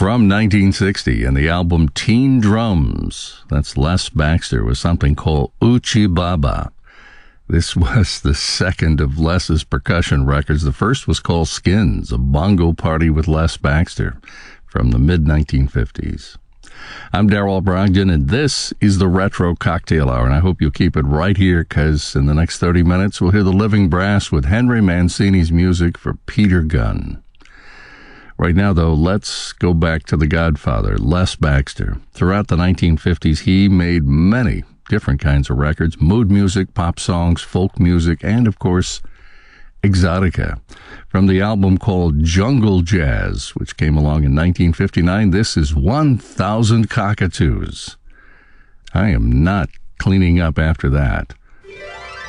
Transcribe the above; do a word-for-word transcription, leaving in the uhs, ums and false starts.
from nineteen sixty and the album Teen Drums. That's Les Baxter with something called Uchi Baba. This was the second of Les's percussion records. The first was called Skins, a bongo party with Les Baxter from the mid nineteen fifties. I'm Darrell Brogdon, and this is the Retro Cocktail Hour, and I hope you'll keep it right here, because in the next thirty minutes, we'll hear the Living Brass with Henry Mancini's music for Peter Gunn. Right now, though, let's go back to the Godfather, Les Baxter. Throughout the nineteen fifties, he made many different kinds of records: mood music, pop songs, folk music, and, of course, exotica. From the album called Jungle Jazz, which came along in nineteen fifty-nine, this is one thousand Cockatoos. I am not cleaning up after that.